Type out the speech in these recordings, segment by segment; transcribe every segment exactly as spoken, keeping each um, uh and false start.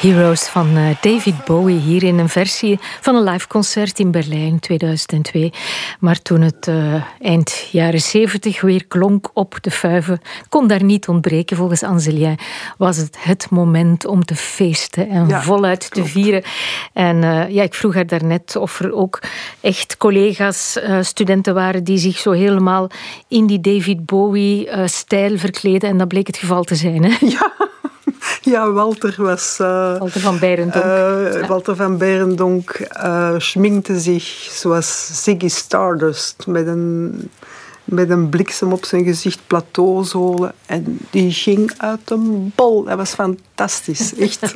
Heroes van uh, David Bowie hier in een versie van een live concert in Berlijn tweeduizend twee. Maar toen het uh, eind jaren zeventig weer klonk op de Fuiven, kon daar niet ontbreken. Volgens Anzelien was het het moment om te feesten en ja, voluit klopt. te vieren. En uh, ja, ik vroeg haar daarnet of er ook echt collega's, uh, studenten waren die zich zo helemaal in die David Bowie-stijl uh, verkleden. En dat bleek het geval te zijn, hè? Ja. Ja, Walter was... Uh, Walter van Beirendonck. Uh, ja. Walter van Beirendonck uh, schminkte zich zoals Ziggy Stardust. Met een, met een bliksem op zijn gezicht, plateauzolen. En die ging uit een bol. Dat was fantastisch, echt.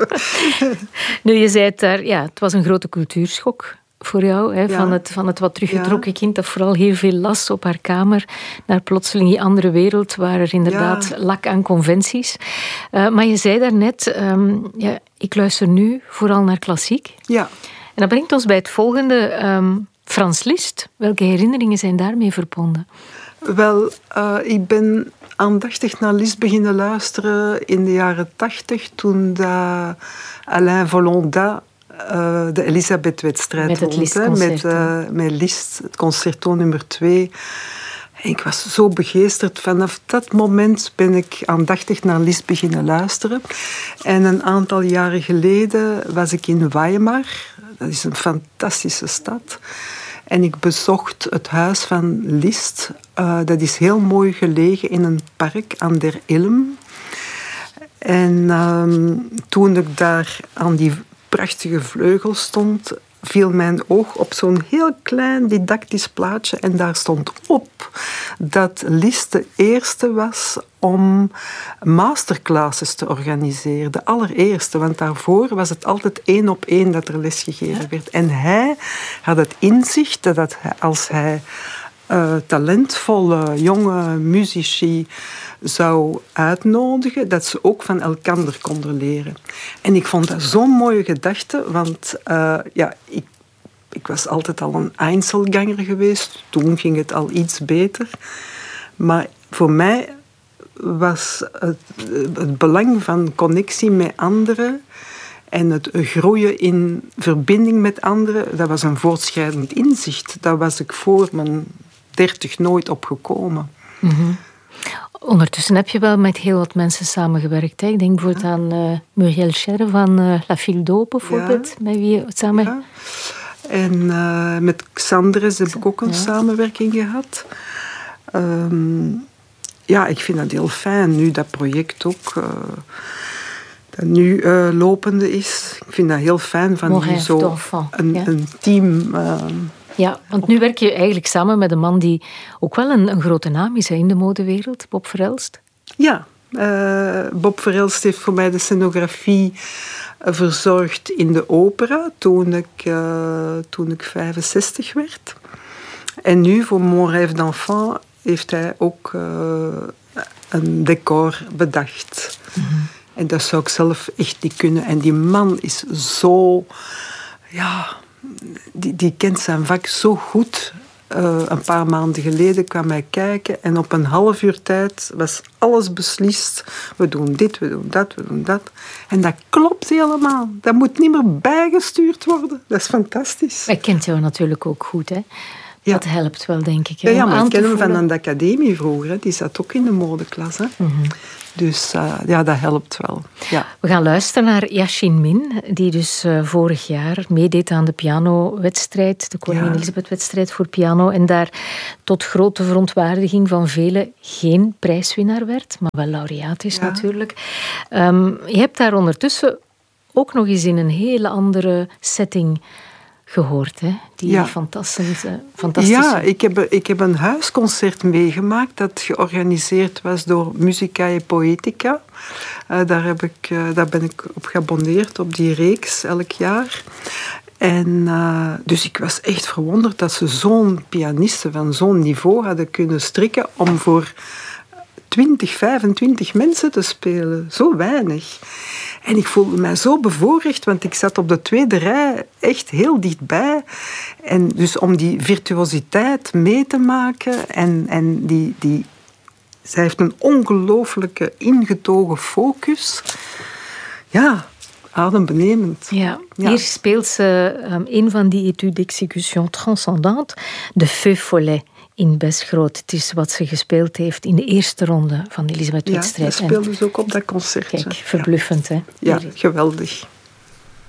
Nu, je zei het daar, ja, het was een grote cultuurschok voor jou, hè, ja. van, het, van het wat teruggetrokken ja. kind dat vooral heel veel las op haar kamer, naar plotseling die andere wereld waar er inderdaad ja. lak aan conventies. Uh, maar je zei daarnet, um, ja, ik luister nu vooral naar klassiek. Ja. En dat brengt ons bij het volgende. Um, Franz Liszt, welke herinneringen zijn daarmee verbonden? Wel, uh, ik ben aandachtig naar Liszt beginnen luisteren in de jaren tachtig, toen de Alain Volondat Uh, de Elisabeth-wedstrijd met het rond, Liszt-concert. Met, uh, met Liszt, het concerto nummer twee. Ik was zo begeesterd. Vanaf dat moment ben ik aandachtig naar Liszt beginnen luisteren. En een aantal jaren geleden was ik in Weimar. Dat is een fantastische stad. En ik bezocht het huis van Liszt. Uh, dat is heel mooi gelegen in een park aan der Ilm. En uh, toen ik daar aan die prachtige vleugel stond, viel mijn oog op zo'n heel klein didactisch plaatje en daar stond op dat Liszt de eerste was om masterclasses te organiseren. De allereerste, want daarvoor was het altijd één op één dat er lesgegeven ja. werd. En hij had het inzicht dat hij, als hij uh, talentvolle jonge muzici zou uitnodigen, dat ze ook van elkander konden leren. En ik vond dat zo'n mooie gedachte, want uh, ja, ik, ik was altijd al een Einzelganger geweest. Toen ging het al iets beter. Maar voor mij was het, het belang van connectie met anderen en het groeien in verbinding met anderen, dat was een voortschrijdend inzicht. Daar was ik voor mijn dertig nooit op gekomen. Mm-hmm. Ondertussen heb je wel met heel wat mensen samengewerkt. Hè? Ik denk bijvoorbeeld ja. aan uh, Muriel Cher van uh, La Fille d'Eau, bijvoorbeeld, ja. met wie je samen... Ja. En uh, met Xandres heb ik ook een ja. samenwerking gehad. Um, ja, ik vind dat heel fijn, nu dat project ook... Uh, dat nu uh, lopende is. Ik vind dat heel fijn van nu zo een, ja. een team... Uh, Ja, want nu werk je eigenlijk samen met een man die ook wel een, een grote naam is hè, in de modewereld, Bob Verhelst. Ja, uh, Bob Verhelst heeft voor mij de scenografie verzorgd in de opera toen ik, uh, toen ik vijfenzestig werd. En nu voor Mon Rêve d'Enfant heeft hij ook uh, een decor bedacht. Mm-hmm. En dat zou ik zelf echt niet kunnen. En die man is zo... ja. Die, die kent zijn vak zo goed. Uh, een paar maanden geleden kwam hij kijken en op een half uur tijd was alles beslist. We doen dit, we doen dat, we doen dat. En dat klopt helemaal. Dat moet niet meer bijgestuurd worden. Dat is fantastisch. Hij kent jou natuurlijk ook goed, hè? Ja. Dat helpt wel, denk ik. Hè? Ja, ja, maar ik ken hem van aan de academie vroeger. Hè. Die zat ook in de modeklas. Hè. Mm-hmm. Dus uh, ja, dat helpt wel. Ja. We gaan luisteren naar Yashin Min, die dus uh, vorig jaar meedeed aan de pianowedstrijd, de Koningin ja. Elisabeth-wedstrijd voor piano, en daar tot grote verontwaardiging van velen geen prijswinnaar werd, maar wel laureaat is ja. natuurlijk. Um, je hebt daar ondertussen ook nog eens in een hele andere setting gehoord, hè? Die ja. fantastische, fantastische... Ja, ik heb, ik heb een huisconcert meegemaakt dat georganiseerd was door Musica e Poetica. Uh, daar, heb ik, uh, daar ben ik op geabonneerd, op die reeks, elk jaar. En uh, dus ik was echt verwonderd dat ze zo'n pianiste van zo'n niveau hadden kunnen strikken om voor twintig, vijfentwintig mensen te spelen. Zo weinig. En ik voelde mij zo bevoorrecht, want ik zat op de tweede rij echt heel dichtbij. En dus om die virtuositeit mee te maken en, en die, die... Zij heeft een ongelooflijke ingetogen focus. Ja, adembenemend. Ja. Ja. Hier speelt ze um, een van die études d'exécution transcendante, de Feu Follet in Besgroot. Het is wat ze gespeeld heeft in de eerste ronde van de Elisabeth-wedstrijd. Ja, dat speelde dus ook op dat concert. Kijk, verbluffend, ja. hè? Ja, geweldig.